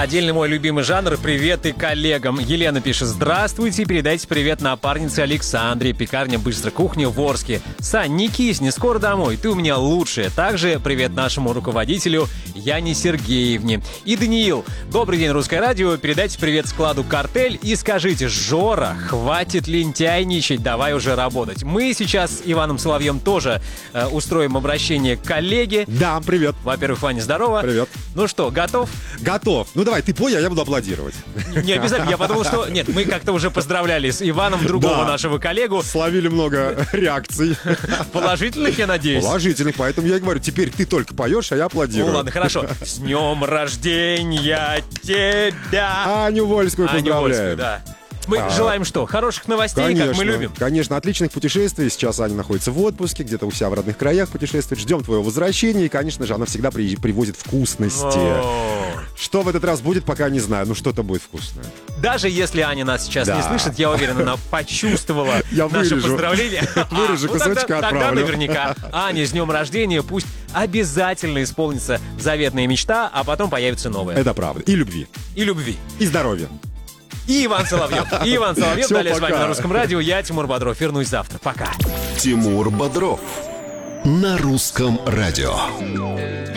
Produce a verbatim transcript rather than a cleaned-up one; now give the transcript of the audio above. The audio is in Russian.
Отдельный мой любимый жанр. Привет и коллегам. Елена пишет: здравствуйте, передайте привет напарнице Александре, пекарня «Быстрая кухня» в Орске. Сань, не кисни, скоро домой, ты у меня лучшая. Также привет нашему руководителю Яне Сергеевне. И Даниил: добрый день, Русское радио, передайте привет складу «Картель» и скажите: Жора, хватит лентяйничать, давай уже работать. Мы сейчас с Иваном Соловьем тоже э, устроим обращение к коллеге. Да, привет. Во-первых, Ваня, здорово. Привет. Ну что, готов? Готов. Ну давай, ты пой, а я буду аплодировать. Не обязательно, я подумал, что... Нет, мы как-то уже поздравляли с Иваном другого Да. нашего коллегу. Словили много реакций. Положительных, я надеюсь. Положительных, поэтому я и говорю, теперь ты только поешь, а я аплодирую. Ну ладно, хорошо. С днем рождения тебя! Аню Вольскую Аню поздравляем. Вольскую, да. Мы А, желаем что? Хороших новостей, Конечно, как мы любим. конечно, отличных путешествий. Сейчас Аня находится в отпуске, где-то у себя в родных краях путешествует. Ждем твоего возвращения. И, конечно же, она всегда при- привозит вкусности. О. Что в этот раз будет, пока не знаю. Ну, что-то будет вкусное. Даже если Аня нас сейчас Да. не слышит, я уверен, она почувствовала Я наше вырежу. поздравление. Вырежу, А, ну кусочек тогда, тогда отправлю. наверняка. Аня, с днем рождения, пусть обязательно исполнится заветная мечта, а потом появится новая. Это правда. И любви. И любви. И здоровья. И Иван Соловьев. И Иван Соловьев. Всё, Далее с вами пока. на Русском радио. Я, Тимур Бодров. Вернусь завтра. Пока. Тимур Бодров на Русском радио.